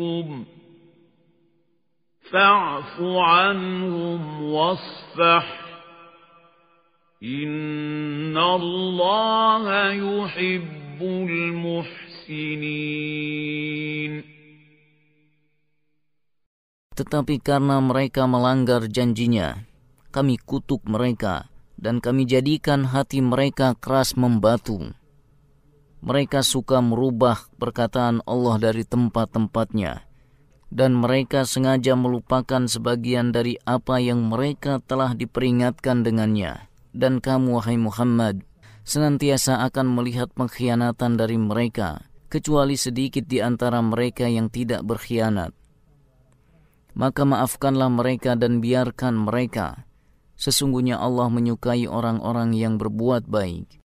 فاعف عنهم واصفح إن الله يحب المحسنين. Tetapi karena mereka melanggar janjinya, kami kutuk mereka dan kami jadikan hati mereka keras membatu. Mereka suka merubah perkataan Allah dari tempat-tempatnya, dan mereka sengaja melupakan sebagian dari apa yang mereka telah diperingatkan dengannya. Dan kamu, wahai Muhammad, senantiasa akan melihat pengkhianatan dari mereka, kecuali sedikit di antara mereka yang tidak berkhianat. Maka maafkanlah mereka dan biarkan mereka. Sesungguhnya Allah menyukai orang-orang yang berbuat baik.